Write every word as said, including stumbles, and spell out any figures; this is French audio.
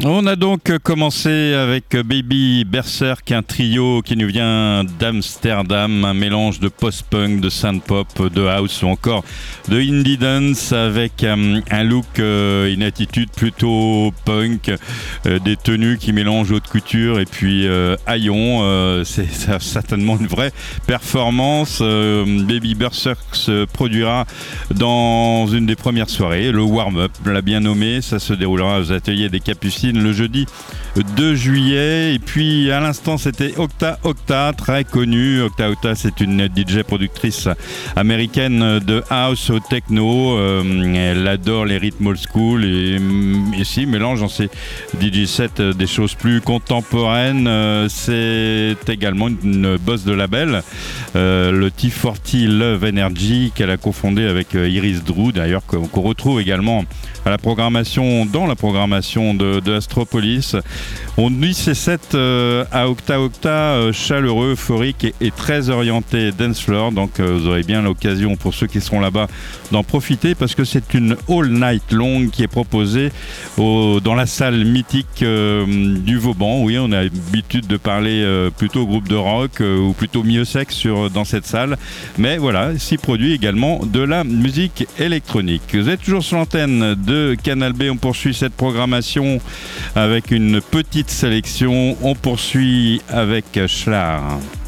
On a donc commencé avec Baby Berserk, un trio qui nous vient d'Amsterdam, un mélange de post-punk, de synth-pop, de house ou encore de indie dance avec euh, un look, euh, une attitude plutôt punk, euh, des tenues qui mélangent haute couture et puis euh, haillons. Euh, c'est ça, certainement une vraie performance. Euh, Baby Berserk se produira dans une des premières soirées, le warm-up, l'a bien nommé. Ça se déroulera aux ateliers des Capucines le jeudi deux juillet. Et puis à l'instant c'était Octa Octa, très connue. Octa Octa, c'est une D J productrice américaine de house au techno. Euh, elle adore les rythmes old school et ici mélange dans ses D J sets des choses plus contemporaines. Euh, c'est également une, une boss de label, euh, le T quarante Love Energy, qu'elle a cofondé avec Iris Drew, d'ailleurs qu'on, qu'on retrouve également à la programmation, dans la programmation de, de Astropolis. On nuit ces sets euh, à Octa Octa, euh, chaleureux, euphorique et, et très orienté dance floor. Donc euh, vous aurez bien l'occasion, pour ceux qui seront là-bas, d'en profiter parce que c'est une all night long qui est proposée au, dans la salle mythique euh, du Vauban. Oui, on a l'habitude de parler euh, plutôt groupe de rock euh, ou plutôt mieux sexe sur, dans cette salle. Mais voilà, s'y produit également de la musique électronique. Vous êtes toujours sur l'antenne de Canal B. On poursuit cette programmation avec une petite sélection. On poursuit avec Schlar.